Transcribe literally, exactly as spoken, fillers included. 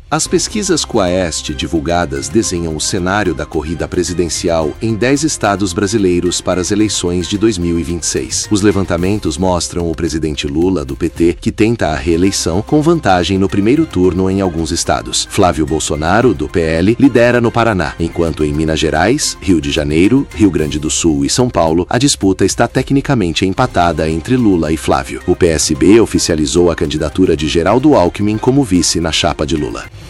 As pesquisas Quaest divulgadas desenham o cenário da corrida presidencial em dez estados brasileiros para as eleições de dois mil e vinte e seis. Os levantamentos mostram o presidente Lula, do P T, que tenta a reeleição, com vantagem no primeiro turno em alguns estados. Flávio Bolsonaro, do P L, lidera no Paraná, enquanto em Minas Gerais, Rio de Janeiro, Rio Grande do Sul e São Paulo, a disputa está tecnicamente empatada entre Lula e Flávio. O P S B oficializou a candidatura de Geraldo Alckmin como vice na chapa de Lula.